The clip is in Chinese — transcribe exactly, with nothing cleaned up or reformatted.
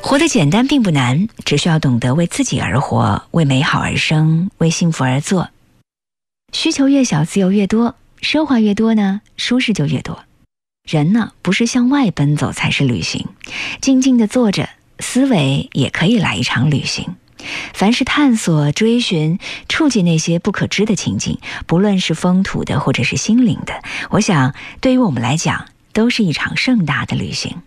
活得简单并不难，只需要懂得为自己而活，为美好而生，为幸福而做。需求越小，自由越多，奢华越多呢，舒适就越多。人呢，不是向外奔走才是旅行，静静地坐着，思维也可以来一场旅行。凡是探索、追寻、触及那些不可知的情境，不论是风土的或者是心灵的，我想对于我们来讲都是一场盛大的旅行。